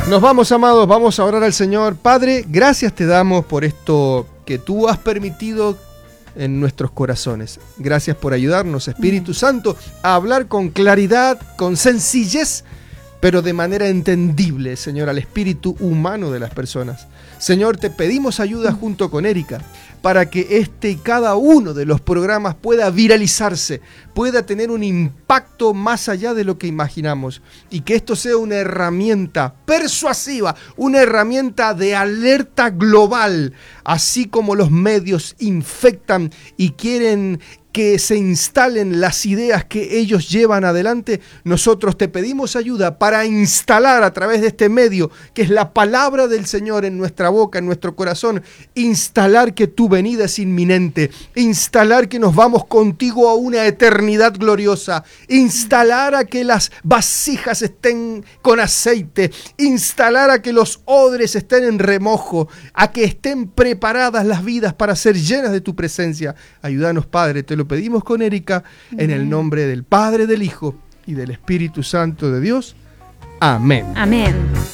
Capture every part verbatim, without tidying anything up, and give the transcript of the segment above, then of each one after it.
Nos vamos, amados, vamos a orar al Señor. Padre, gracias te damos por esto que tú has permitido en nuestros corazones. Gracias por ayudarnos, Espíritu Santo, a hablar con claridad, con sencillez, pero de manera entendible, Señor, al espíritu humano de las personas. Señor, te pedimos ayuda junto con Erika para que este y cada uno de los programas pueda viralizarse, pueda tener un impacto más allá de lo que imaginamos, y que esto sea una herramienta persuasiva, una herramienta de alerta global, así como los medios infectan y quieren que se instalen las ideas que ellos llevan adelante. Nosotros te pedimos ayuda para instalar a través de este medio, que es la palabra del Señor en nuestra boca, en nuestro corazón, instalar que tu venida es inminente, instalar que nos vamos contigo a una eternidad gloriosa, instalar a que las vasijas estén con aceite, instalar a que los odres estén en remojo, a que estén preparadas las vidas para ser llenas de tu presencia. Ayúdanos, Padre, te lo pedimos con Erika, en el nombre del Padre, del Hijo y del Espíritu Santo de Dios. Amén. Amén.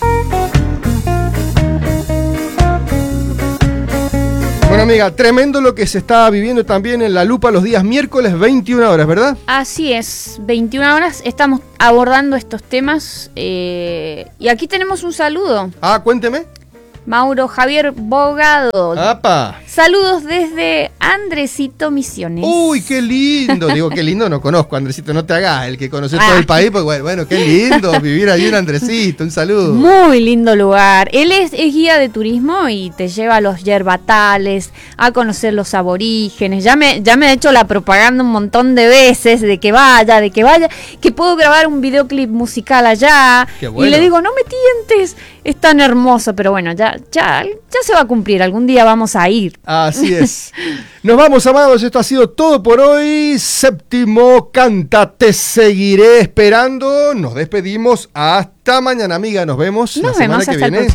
Bueno, amiga, tremendo lo que se está viviendo también en La Lupa los días miércoles, veintiuna horas, ¿verdad? Así es, veintiuna horas estamos abordando estos temas, eh, y aquí tenemos un saludo. Ah, cuénteme. Mauro Javier Bogado. ¡Apa! Saludos desde Andresito Misiones. ¡Uy, qué lindo! Digo, qué lindo, no conozco, Andresito, no te hagas el que conoce Ah. todo el país, pues bueno, bueno, qué lindo vivir allí en Andresito, un saludo. Muy lindo lugar. Él es, es guía de turismo y te lleva a los yerbatales, a conocer los aborígenes. Ya me, ya me ha hecho la propaganda un montón de veces de que vaya, de que vaya, que puedo grabar un videoclip musical allá. Qué bueno. Y le digo, no me tientes, es tan hermoso, pero bueno, ya, ya, ya se va a cumplir, algún día vamos a ir. Así es. Nos vamos, amados, esto ha sido todo por hoy. Séptimo Canta, te seguiré esperando. Nos despedimos hasta mañana, amiga. Nos vemos Nos la semana vemos que hasta el viene.